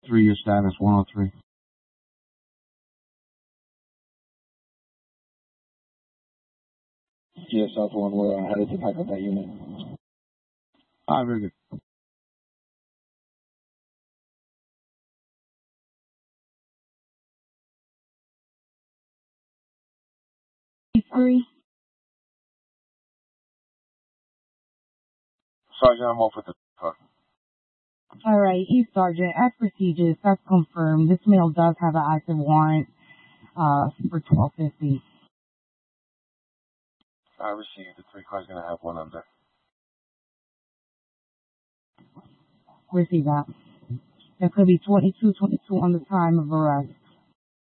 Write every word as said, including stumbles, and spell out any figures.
Three, your status, one oh three. Yes, South one, we're uh, headed to pack up that unit. Ah, very good. Three. Sergeant, I'm off with the car. All right, East Sergeant, as procedures, that's confirmed. This male does have an active warrant uh, for twelve fifty. I received. The three car's gonna have one under. Receive that. There could be twenty-two twenty-two on the time of arrest.